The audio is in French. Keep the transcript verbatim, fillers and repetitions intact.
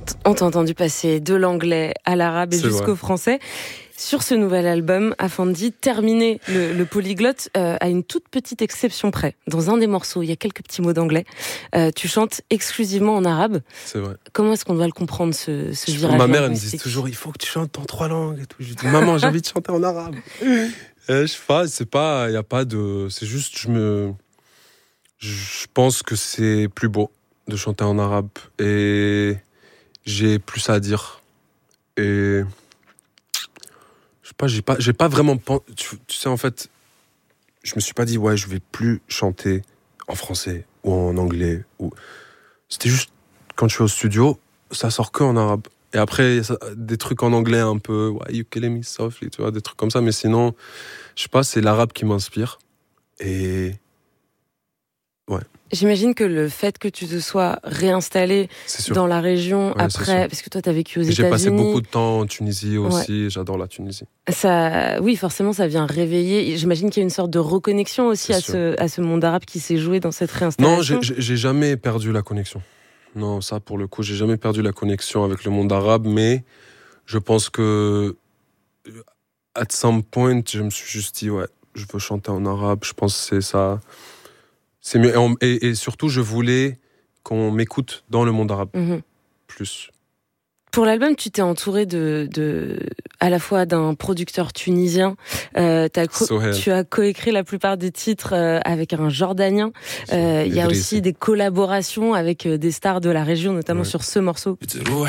On t'a entendu passer de l'anglais à l'arabe et C'est jusqu'au vrai. français. Sur ce nouvel album, Afandi, terminé le, le polyglotte euh, à une toute petite exception près. Dans un des morceaux, il y a quelques petits mots d'anglais. Euh, tu chantes exclusivement en arabe. C'est vrai. Comment est-ce qu'on doit le comprendre, ce, ce Je- virage Ma mère, elle me linguistique? dit toujours, il faut que tu chantes en trois langues et tout. Je lui dis, maman, j'ai envie de chanter en arabe. Euh, je sais pas, c'est pas, il y a pas de, c'est juste, je me, je pense que c'est plus beau de chanter en arabe et j'ai plus à dire. Et je sais pas, j'ai pas, j'ai pas vraiment, pen- tu, tu sais, en fait, je me suis pas dit, ouais, je vais plus chanter en français ou en anglais. Ou... C'était juste, quand je suis au studio, ça sort que en arabe. Et après, y a ça- des trucs en anglais un peu, why you killing me softly, tu vois, des trucs comme ça. Mais sinon, je sais pas, c'est l'arabe qui m'inspire. Et ouais, J'imagine que le fait que tu te sois réinstallé c'est sûr. dans la région Ouais, c'est après, sûr. parce que toi, t'as vécu aux Et j'ai passé États-Unis. beaucoup de temps en Tunisie aussi. J'adore la Tunisie. Ça, oui, forcément, ça vient réveiller. J'imagine qu'il y a une sorte de reconnexion aussi C'est à sûr. ce, à ce monde arabe qui s'est joué dans cette réinstallation. Non, j'ai, j'ai j'ai jamais perdu la connexion. Non, ça pour le coup, j'ai jamais perdu la connexion avec le monde arabe, mais je pense que at some point, je me suis juste dit, ouais, je veux chanter en arabe. Je pense que c'est ça. C'est mieux. Et, on- et- et surtout, je voulais qu'on m'écoute dans le monde arabe Mhm. plus. Pour l'album, tu t'es entouré de, de, à la fois d'un producteur tunisien. Euh, t'as co- Sohail. tu as coécrit la plupart des titres euh, avec un Jordanien. Euh, Il y a Idrissi. aussi des collaborations avec euh, des stars de la région, notamment Ouais. sur ce morceau. بتروح